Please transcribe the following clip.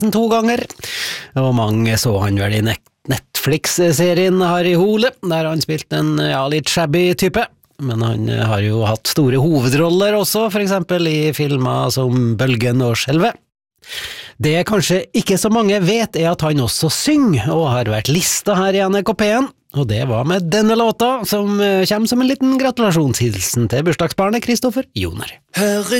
nesten 2 ganger, og mange så han vel i Netflix-serien Harry Hole, der han spilte en litt shabby type. Men han har jo hatt store hovedroller også, for eksempel i filmer som Bølgen og Skjelvet. Det kanskje ikke så mange vet at han også synger, og har vært lista her i NRK P1, og det var med denne låta, som kommer som en liten gratulasjonshilsen til bursdagsbarnet Kristoffer Joner. Hør